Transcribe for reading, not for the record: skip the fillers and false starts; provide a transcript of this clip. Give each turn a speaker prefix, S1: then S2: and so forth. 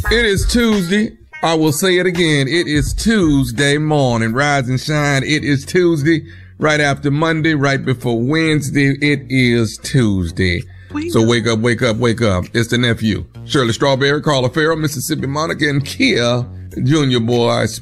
S1: It is Tuesday. I will say it again. It is Tuesday morning. Rise and shine. It is Tuesday. Right after Monday, right before Wednesday. It is Tuesday. So wake up, wake up, wake up. It's the nephew. Shirley Strawberry, Carla Farrell, Mississippi Monica, and Kia Junior Boy.